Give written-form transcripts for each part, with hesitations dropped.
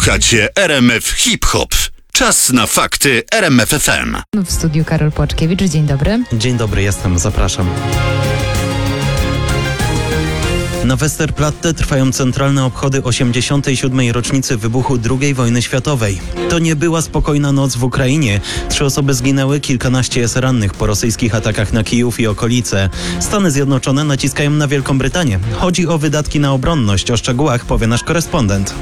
Słuchacie RMF Hip Hop. Czas na fakty RMF FM. W studiu Karol Płaczkiewicz. Dzień dobry. Dzień dobry, jestem. Zapraszam. Na Westerplatte trwają centralne obchody 87. rocznicy wybuchu II wojny światowej. To nie była spokojna noc w Ukrainie. 3 osoby zginęły, kilkanaście jest rannych po rosyjskich atakach na Kijów i okolice. Stany Zjednoczone naciskają na Wielką Brytanię. Chodzi o wydatki na obronność. O szczegółach powie nasz korespondent.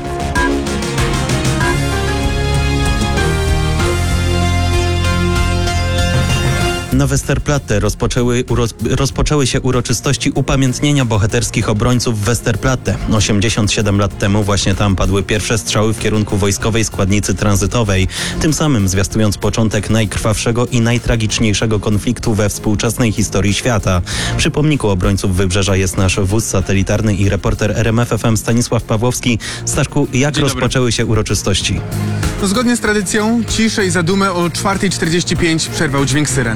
Na Westerplatte rozpoczęły się uroczystości upamiętnienia bohaterskich obrońców Westerplatte. 87 lat temu właśnie tam padły pierwsze strzały w kierunku wojskowej składnicy tranzytowej, tym samym zwiastując początek najkrwawszego i najtragiczniejszego konfliktu we współczesnej historii świata. Przy pomniku obrońców Wybrzeża jest nasz wóz satelitarny i reporter RMF FM Stanisław Pawłowski. Staszku, jak rozpoczęły się uroczystości? Zgodnie z tradycją, ciszę i zadumę o 4:45 przerwał dźwięk syren.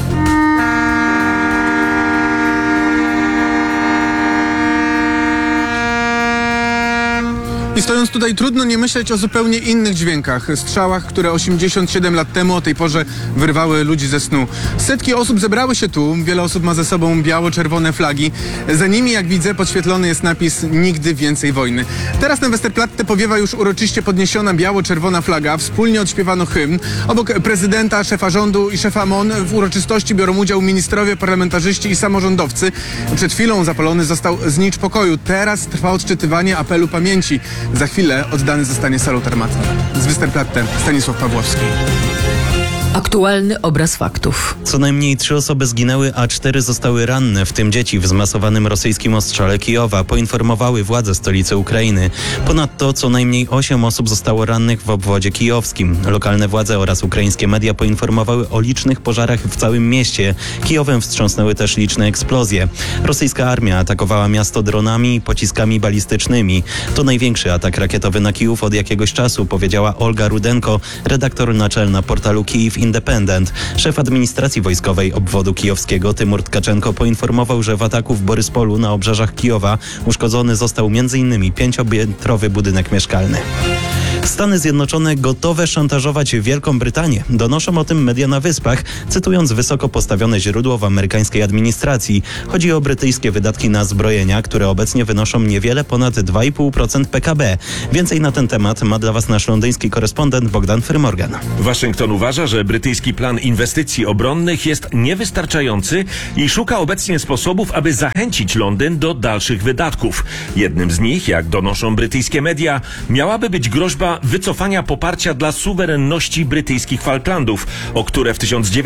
I stojąc tutaj, trudno nie myśleć o zupełnie innych dźwiękach, strzałach, które 87 lat temu o tej porze wyrwały ludzi ze snu. Setki osób zebrały się tu, wiele osób ma ze sobą biało-czerwone flagi. Za nimi, jak widzę, podświetlony jest napis "Nigdy więcej wojny". Teraz na Westerplatte powiewa już uroczyście podniesiona biało-czerwona flaga, wspólnie odśpiewano hymn. Obok prezydenta, szefa rządu i szefa MON w uroczystości biorą udział ministrowie, parlamentarzyści i samorządowcy. Przed chwilą zapalony został znicz pokoju. Teraz trwa odczytywanie apelu pamięci. Za chwilę oddany zostanie salut armatni. Z Westerplatte Stanisław Pawłowski. Aktualny obraz faktów. Co najmniej 3 osoby zginęły, a 4 zostały ranne, w tym dzieci w zmasowanym rosyjskim ostrzale Kijowa, poinformowały władze stolicy Ukrainy. Ponadto co najmniej 8 osób zostało rannych w obwodzie kijowskim. Lokalne władze oraz ukraińskie media poinformowały o licznych pożarach w całym mieście. Kijowem wstrząsnęły też liczne eksplozje. Rosyjska armia atakowała miasto dronami i pociskami balistycznymi. To największy atak rakietowy na Kijów od jakiegoś czasu, powiedziała Olga Rudenko, redaktor naczelna portalu Kijów Independent. Szef administracji wojskowej obwodu kijowskiego Tymur Tkaczenko poinformował, że w ataku w Boryspolu na obrzeżach Kijowa uszkodzony został m.in. 5-piętrowy budynek mieszkalny. Stany Zjednoczone gotowe szantażować Wielką Brytanię. Donoszą o tym media na Wyspach, cytując wysoko postawione źródło w amerykańskiej administracji. Chodzi o brytyjskie wydatki na zbrojenia, które obecnie wynoszą niewiele ponad 2,5% PKB. Więcej na ten temat ma dla Was nasz londyński korespondent Bogdan Frymorgan. Waszyngton uważa, że brytyjski plan inwestycji obronnych jest niewystarczający i szuka obecnie sposobów, aby zachęcić Londyn do dalszych wydatków. Jednym z nich, jak donoszą brytyjskie media, miałaby być groźba wycofania poparcia dla suwerenności brytyjskich Falklandów, o które w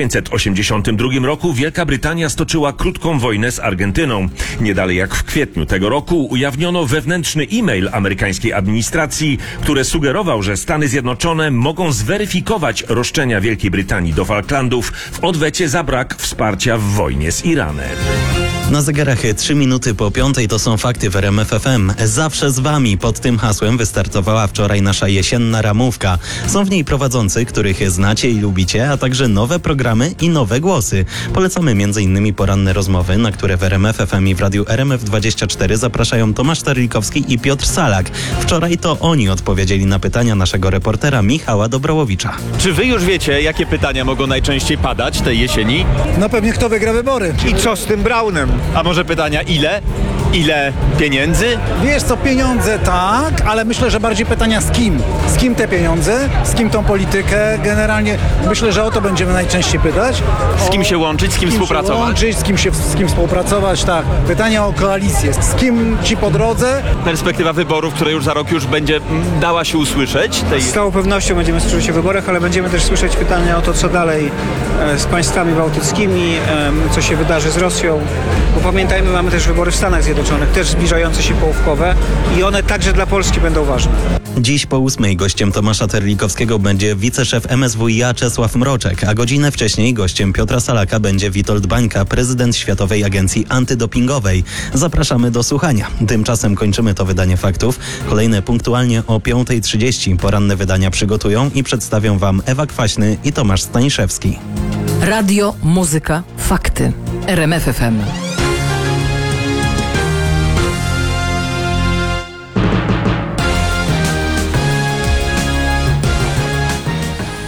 1982 roku Wielka Brytania stoczyła krótką wojnę z Argentyną. Nie dalej jak w kwietniu tego roku ujawniono wewnętrzny e-mail amerykańskiej administracji, który sugerował, że Stany Zjednoczone mogą zweryfikować roszczenia Wielkiej Brytanii do Falklandów w odwecie za brak wsparcia w wojnie z Iranem. Na zegarach 3 minuty po 5 to są fakty w RMF FM. Zawsze z Wami. Pod tym hasłem wystartowała wczoraj nasza jesienna ramówka. Są w niej prowadzący, których znacie i lubicie, a także nowe programy i nowe głosy. Polecamy m.in. poranne rozmowy, na które w RMF FM i w radiu RMF24 zapraszają Tomasz Terlikowski i Piotr Salak. Wczoraj to oni odpowiedzieli na pytania naszego reportera Michała Dobrołowicza. Czy wy już wiecie, jakie pytania mogą najczęściej padać tej jesieni? No pewnie kto wygra wybory. I co z tym Braunem? A może pytania ile? Ile pieniędzy? Wiesz co, pieniądze tak, ale myślę, że bardziej pytania z kim? Z kim te pieniądze? Z kim tą politykę? Generalnie myślę, że o to będziemy najczęściej pytać. Z kim się łączyć, z kim współpracować? Łączyć, z kim współpracować, tak. Pytania o koalicję. Z kim ci po drodze? Perspektywa wyborów, która już za rok już będzie dała się usłyszeć. Z całą pewnością będziemy słyszeć o wyborach, ale będziemy też słyszeć pytania o to, co dalej z państwami bałtyckimi, co się wydarzy z Rosją. Bo pamiętajmy, mamy też wybory w Stanach Zjednoczonych, też zbliżające się połówkowe i one także dla Polski będą ważne. Dziś po 8 gościem Tomasza Terlikowskiego będzie wiceszef MSWiA Czesław Mroczek, a godzinę wcześniej gościem Piotra Salaka będzie Witold Bańka, prezydent Światowej Agencji Antydopingowej. Zapraszamy do słuchania. Tymczasem kończymy to wydanie faktów. Kolejne punktualnie o 5:30. Poranne wydania przygotują i przedstawią Wam Ewa Kwaśny i Tomasz Staniszewski. Radio, muzyka, fakty. RMF FM.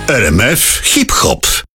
RMF Hip Hop.